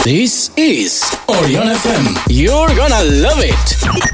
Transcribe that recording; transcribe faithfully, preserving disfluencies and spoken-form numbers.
This is Orion F M. You're gonna love it.